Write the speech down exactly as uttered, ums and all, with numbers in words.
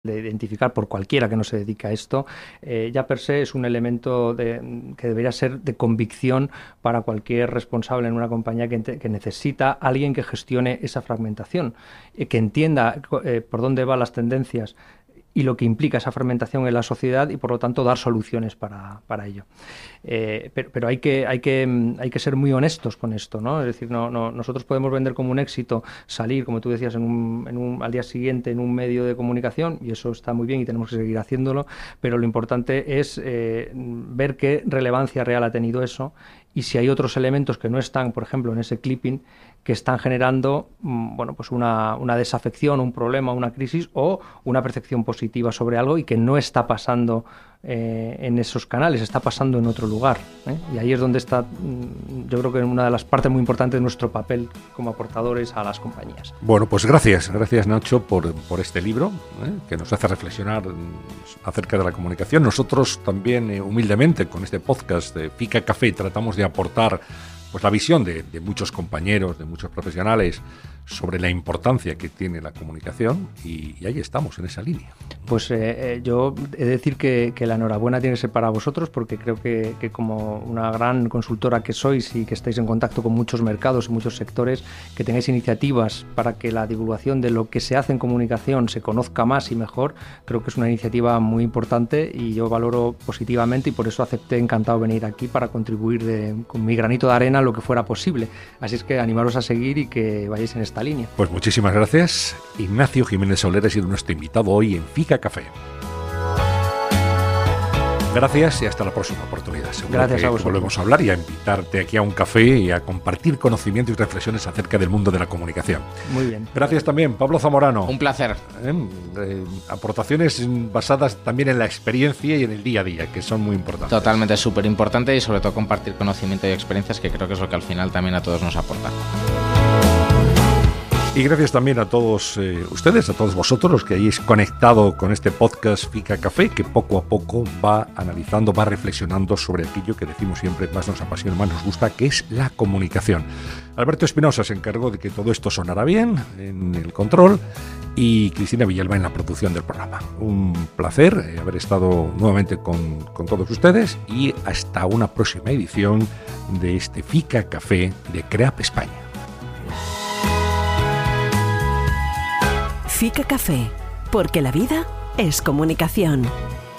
de identificar por cualquiera que no se dedica a esto, eh, ya per se es un elemento de, que debería ser de convicción para cualquier responsable en una compañía que, que necesita alguien que gestione esa fragmentación, eh, que entienda eh, por dónde van las tendencias y lo que implica esa fragmentación en la sociedad y, por lo tanto, dar soluciones para, para ello. Eh, pero pero hay, que, hay, que, hay que ser muy honestos con esto, ¿no? Es decir, no, no, nosotros podemos vender como un éxito salir, como tú decías, en un, en un, al día siguiente en un medio de comunicación, y eso está muy bien y tenemos que seguir haciéndolo, pero lo importante es eh, ver qué relevancia real ha tenido eso y si hay otros elementos que no están, por ejemplo, en ese clipping, que están generando bueno, pues una, una desafección, un problema, una crisis o una percepción positiva sobre algo y que no está pasando eh, en esos canales, está pasando en otro lugar, ¿eh? Y ahí es donde está, yo creo que una de las partes muy importantes de nuestro papel como aportadores a las compañías. Bueno, pues gracias, gracias Nacho por, por este libro, ¿eh? que nos hace reflexionar acerca de la comunicación. Nosotros también, eh, humildemente, con este podcast de Fica Café, tratamos de aportar pues la visión de, de muchos compañeros, de muchos profesionales sobre la importancia que tiene la comunicación y, y ahí estamos, en esa línea. Pues eh, eh, yo he de decir que, que la enhorabuena tiene que ser para vosotros, porque creo que, que como una gran consultora que sois y que estáis en contacto con muchos mercados y muchos sectores, que tengáis iniciativas para que la divulgación de lo que se hace en comunicación se conozca más y mejor, creo que es una iniciativa muy importante y yo valoro positivamente, y por eso acepté encantado venir aquí para contribuir de, con mi granito de arena lo que fuera posible. Así es que animaros a seguir y que vayáis en esta línea. Pues muchísimas gracias. Ignacio Jiménez Soler ha sido nuestro invitado hoy en Fica Café. Gracias y hasta la próxima oportunidad. Seguro Gracias que a vosotros. Volvemos a hablar y a invitarte aquí a un café y a compartir conocimiento y reflexiones acerca del mundo de la comunicación. Muy bien. Gracias también, Pablo Zamorano. Un placer. ¿Eh? Eh, aportaciones basadas también en la experiencia y en el día a día, que son muy importantes. Totalmente, súper importante, y sobre todo compartir conocimiento y experiencias, que creo que es lo que al final también a todos nos aporta. Y gracias también a todos eh, ustedes, a todos vosotros los que hayáis conectado con este podcast Fica Café, que poco a poco va analizando, va reflexionando sobre aquello que decimos siempre más nos apasiona, más nos gusta, que es la comunicación. Alberto Espinosa se encargó de que todo esto sonara bien en el control y Cristina Villalba en la producción del programa. Un placer eh, haber estado nuevamente con, con todos ustedes y hasta una próxima edición de este Fica Café de CREAP España. Fica Café, porque la vida es comunicación.